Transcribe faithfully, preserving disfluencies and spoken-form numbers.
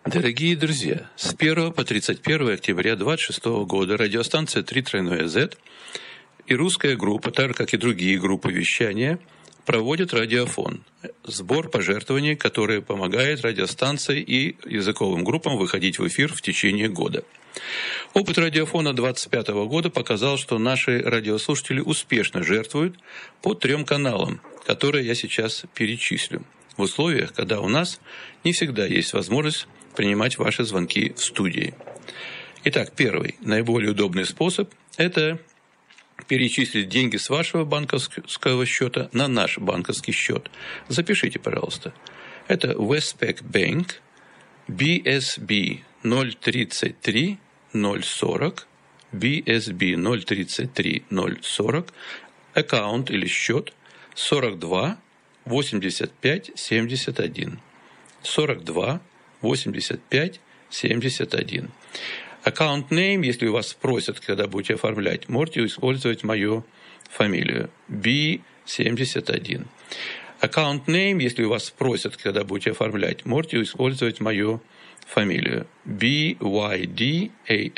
Дорогие друзья, с первого по тридцать первое октября две тысячи двадцать шестого года радиостанция три тройное зет и русская группа, так же как и другие группы вещания, проводят радиофон, сбор пожертвований, который помогает радиостанции и языковым группам выходить в эфир в течение года. Опыт радиофона две тысячи двадцать пятого года показал, что наши радиослушатели успешно жертвуют по трем каналам, которые я сейчас перечислю, в условиях, когда у нас не всегда есть возможность принимать ваши звонки в студии. Итак, первый, наиболее удобный способ – это перечислить деньги с вашего банковского счета на наш банковский счет. Запишите, пожалуйста. Это Westpac Bank, би эс би ноль тридцать три ноль сорок, би эс би ноль тридцать три ноль сорок, аккаунт или счет сорок два восемьдесят пять семьдесят один. сорок два восемьдесят пять семьдесят один. Аккаунт name, если у вас спросят, когда будете оформлять, можете использовать мою фамилию би семьдесят один. Аккаунт name, если у вас спросят, когда будете оформлять, можете использовать мою фамилию би вай ди эй